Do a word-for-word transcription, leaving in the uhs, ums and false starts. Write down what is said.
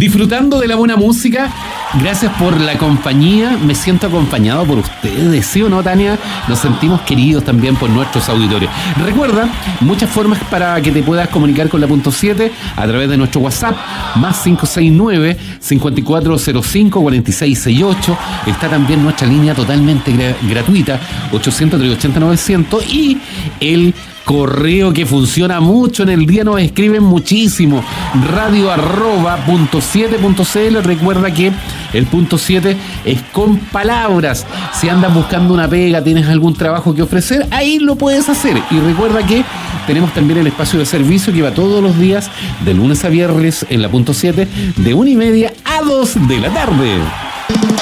disfrutando de la buena música. Gracias por la compañía. Me siento acompañado por ustedes, ¿sí o no, Tania? Nos sentimos queridos también por nuestros auditores. Recuerda, muchas formas para que te puedas comunicar con la punto siete a través de nuestro WhatsApp, más cinco seis nueve, cinco cuatro cero cinco, cuatro seis seis ocho. Está también nuestra línea totalmente gra- gratuita, ochocientos, trescientos ochenta, novecientos, y el correo que funciona mucho en el día, nos escriben muchísimo, radio arroba punto siete punto cl. Recuerda que el punto siete es con palabras. Si andas buscando una pega, tienes algún trabajo que ofrecer, ahí lo puedes hacer. Y recuerda que tenemos también el espacio de servicio que va todos los días de lunes a viernes en la punto siete, de una y media a dos de la tarde.